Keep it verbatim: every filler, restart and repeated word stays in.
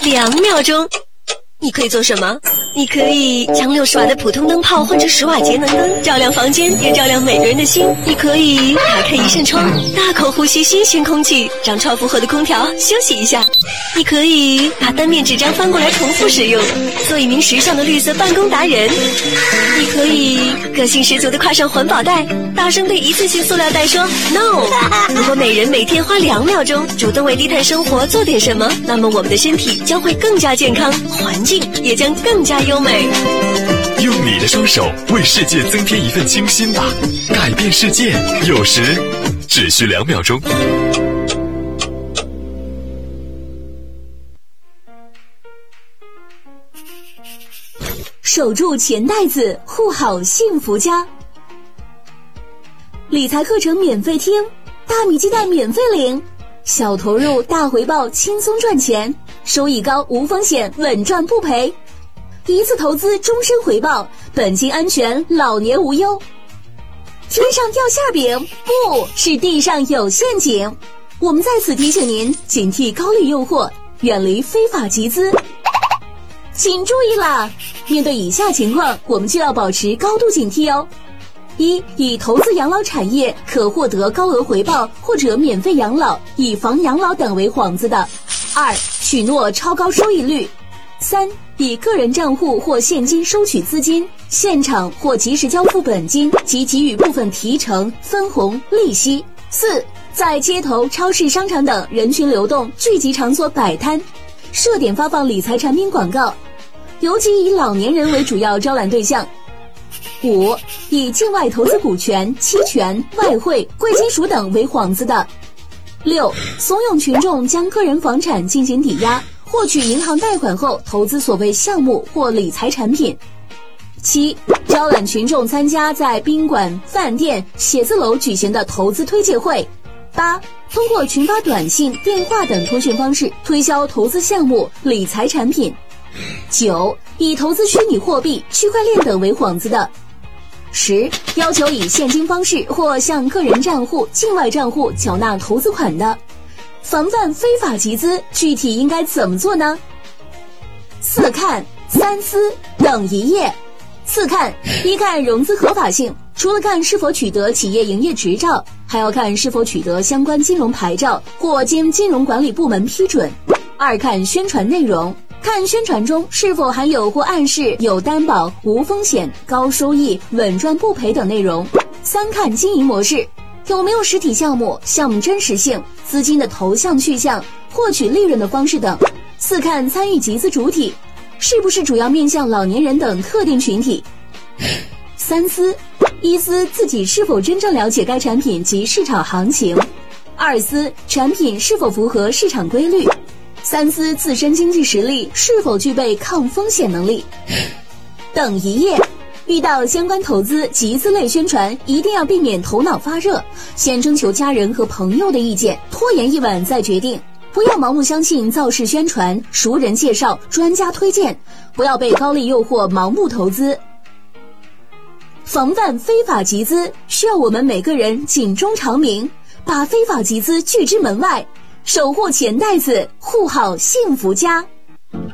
两秒钟。你可以做什么？你可以将六十瓦的普通灯泡换成十瓦节能灯，照亮房间，也照亮每个人的心。你可以打开一扇窗，大口呼吸新鲜空气，让超负荷的空调休息一下。你可以把单面纸张翻过来重复使用，做一名时尚的绿色办公达人。你可以个性十足地挎上环保袋，大声对一次性塑料袋说 no。 如果每人每天花两秒钟主动为低碳生活做点什么，那么我们的身体将会更加健康，环境也将更加优美。 用你的双手为世界增添一份清新吧，改变世界有时只需两秒钟。 守住钱袋子，护好幸福家。理财课程免费听，大米鸡蛋免费领，小投入大回报，轻松赚钱，收益高，无风险，稳赚不赔，一次投资终身回报，本金安全，老年无忧。天上掉馅饼，不是地上有陷阱。我们在此提醒您，警惕高利诱惑，远离非法集资。请注意啦，面对以下情况，我们就要保持高度警惕哦。一、以投资养老产业可获得高额回报或者免费养老、以房养老等为幌子的。二、许诺超高收益率。三、以个人账户或现金收取资金，现场或及时交付本金及给予部分提成、分红、利息。四、在街头、超市、商场等人群流动、聚集场所摆摊，设点发放理财产品广告，尤其以老年人为主要招揽对象。五、以境外投资股权、期权、外汇、贵金属等为幌子的。六、怂恿群众将个人房产进行抵押，获取银行贷款后投资所谓项目或理财产品。七、招揽群众参加在宾馆、饭店、写字楼举行的投资推介会。八、通过群发短信、电话等通讯方式推销投资项目、理财产品。九、以投资虚拟货币、区块链等为幌子的。十、要求以现金方式或向个人账户、境外账户缴纳投资款的。防范非法集资，具体应该怎么做呢？四看、三思、等一夜。四看：一看融资合法性，除了看是否取得企业营业执照，还要看是否取得相关金融牌照或经金融管理部门批准。二看宣传内容，看宣传中是否含有或暗示有担保、无风险、高收益、稳赚不赔等内容。三看经营模式，有没有实体项目、项目真实性、资金的投向去向、获取利润的方式等。四看参与集资主体，是不是主要面向老年人等特定群体。三思：一思自己是否真正了解该产品及市场行情。二思产品是否符合市场规律。三思自身经济实力是否具备抗风险能力。等一夜：遇到相关投资、集资类宣传，一定要避免头脑发热，先征求家人和朋友的意见，拖延一晚再决定。不要盲目相信造势宣传、熟人介绍、专家推荐，不要被高利诱惑盲目投资。防范非法集资，需要我们每个人警钟长鸣，把非法集资拒之门外，守护钱袋子，护好幸福家。